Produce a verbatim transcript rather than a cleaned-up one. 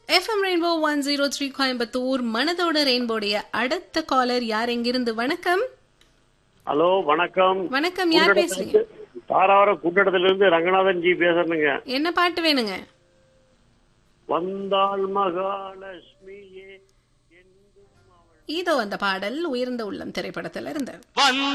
FM rainbow one zero three Coimbatore மனதோட ரெயின்போடைய அடுத்த collar யார் எங்கிருந்து? வணக்கம். ஹலோ வணக்கம். வணக்கம், யார் பேசுறீங்க? தாராவரம் குண்டடத்திலிருந்து ரங்கநாதன் ஜி பேசுறேங்க. என்ன பாட்டு வேணுங்க? வந்தாள் மகாலட்சுமியே. இதோ அந்த பாடல் உயர்ந்த உள்ளம் திரைப்படத்துல இருந்து.